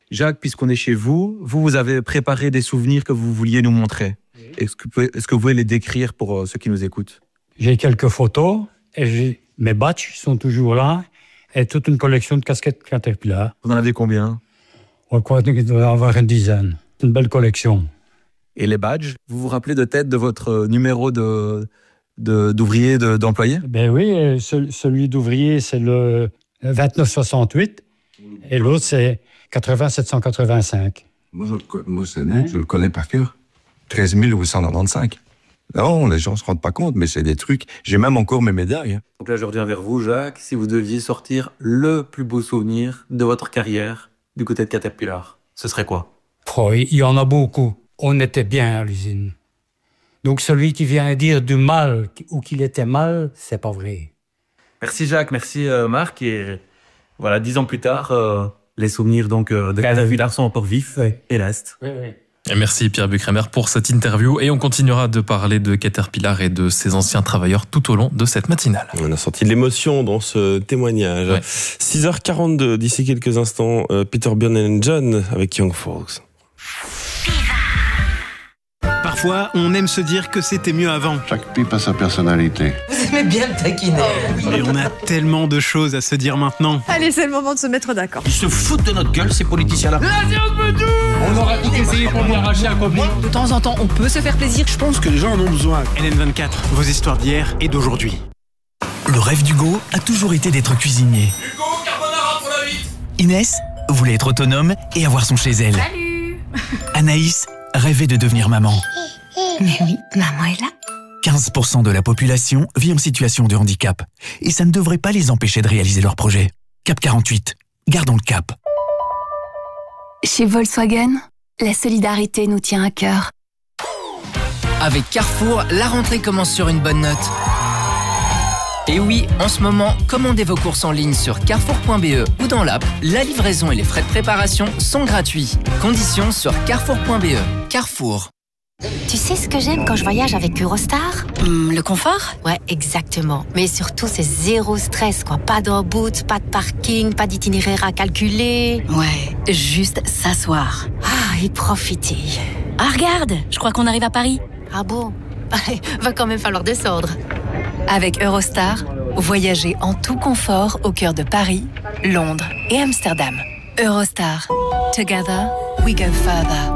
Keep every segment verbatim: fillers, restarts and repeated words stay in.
Jacques, puisqu'on est chez vous, vous, vous avez préparé des souvenirs que vous vouliez nous montrer. Oui. Est-ce que, est-ce que vous pouvez les décrire pour ceux qui nous écoutent? J'ai quelques photos et j'ai... mes badges sont toujours là et toute une collection de casquettes Caterpillar. Vous en avez combien? On croit qu'il doit y avoir une dizaine. C'est une belle collection. Et les badges, vous vous rappelez de tête de votre numéro de, de, d'ouvrier, de, d'employé? Ben oui, celui d'ouvrier, c'est le vingt-neuf soixante-huit et l'autre, c'est quatre-vingts sept cent quatre-vingt-cinq. Moi, je, moi c'est, hein? Je le connais par cœur. treize mille huit cent quatre-vingt-quinze. Non, les gens ne se rendent pas compte, mais c'est des trucs... J'ai même encore mes médailles. Donc là, je reviens vers vous, Jacques. Si vous deviez sortir le plus beau souvenir de votre carrière du côté de Caterpillar, ce serait quoi? Oh, il y en a beaucoup. On était bien à l'usine. Donc celui qui vient dire du mal ou qu'il était mal, c'est pas vrai. Merci Jacques, merci euh, Marc. Et voilà, dix ans plus tard, euh, les souvenirs donc euh, de Caterpillar sont encore vifs oui. et restent. Oui, oui. Et merci Pierre Buchremer pour cette interview. Et on continuera de parler de Caterpillar et de ses anciens travailleurs tout au long de cette matinale. On a senti de l'émotion dans ce témoignage. Ouais. six heures quarante-deux, d'ici quelques instants, euh, Peter Bjorn and John avec Young Folks. Parfois, on aime se dire que c'était mieux avant. Chaque pipe a sa personnalité. Vous aimez bien le taquiner. Et on a tellement de choses à se dire maintenant. Allez, c'est le moment de se mettre d'accord. Ils se foutent de notre gueule, ces politiciens-là. La science me tue. On aura tout essayé pour lui arracher un copain. De temps en temps, on peut se faire plaisir. Je pense que les gens en ont besoin. L N vingt-quatre, vos histoires d'hier et d'aujourd'hui. Le rêve d'Hugo a toujours été d'être cuisinier. Hugo, carbonara pour la vite. Inès voulait être autonome et avoir son chez elle. Salut. Anaïs rêvait de devenir maman. Mais oui, maman est là. quinze pour cent de la population vit en situation de handicap. Et ça ne devrait pas les empêcher de réaliser leurs projets. Cap quarante-huit, gardons le cap. Chez Volkswagen, la solidarité nous tient à cœur. Avec Carrefour, la rentrée commence sur une bonne note. Et oui, en ce moment, commandez vos courses en ligne sur carrefour point b e ou dans l'app. La livraison et les frais de préparation sont gratuits. Conditions sur carrefour point b e. Carrefour. Tu sais ce que j'aime quand je voyage avec Eurostar? mmh, Le confort? Ouais, exactement. Mais surtout, c'est zéro stress, quoi. Pas d'embout, pas de parking, pas d'itinéraire à calculer. Ouais, juste s'asseoir. Ah, et profiter. Ah, regarde, je crois qu'on arrive à Paris. Ah bon? Allez, va quand même falloir descendre. Avec Eurostar, voyagez en tout confort au cœur de Paris, Londres et Amsterdam. Eurostar. Together, we go further.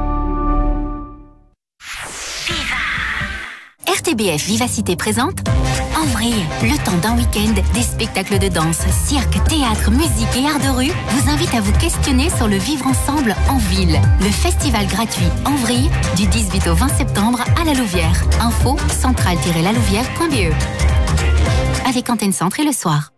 R T B F Vivacité présente En vrai, le temps d'un week-end, des spectacles de danse, cirque, théâtre, musique et art de rue vous invitent à vous questionner sur le vivre ensemble en ville. Le festival gratuit En vrai du dix-huit au vingt septembre à la Louvière. Info centrale tiret la louvière point b e avec Antenne Centre et le soir.